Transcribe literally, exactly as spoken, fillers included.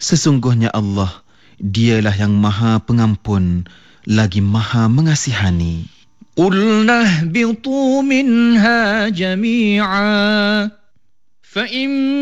Sesungguhnya Allah, Dialah yang Maha Pengampun, lagi Maha Mengasihani. قُلْنَا اهْبِطُوا مِنْهَا جَمِيعًا فَإِمَّا